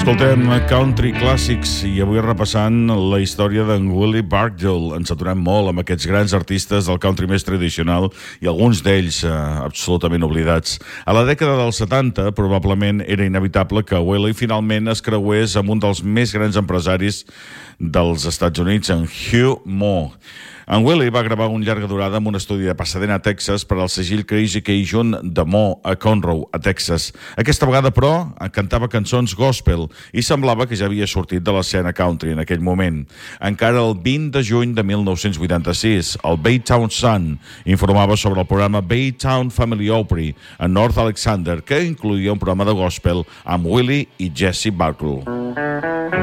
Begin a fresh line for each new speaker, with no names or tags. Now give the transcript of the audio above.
Escoltem Country Classics i avui repassant la història d'en Willie Bargdale. Ens aturem molt amb aquests grans artistes del country més tradicional i alguns d'ells absolutament oblidats. A la dècada dels 70 probablement era inevitable que Willie finalment es creués amb un dels més grans empresaris dels Estats Units, en Hugh Moore. En Willie va gravar un llarga durada en un estudi de Pasadena, Texas, per al segell Crazy Cajun de Moore a Conroe, a Texas. Aquesta vegada, però, cantava cançons gospel i semblava que ja havia sortit de l'escena country en aquell moment. Encara el 20 de juny de 1986, el Baytown Sun informava sobre el programa Baytown Family Opry a North Alexander, que incloïa un programa de gospel amb Willie i Jesse Barkle.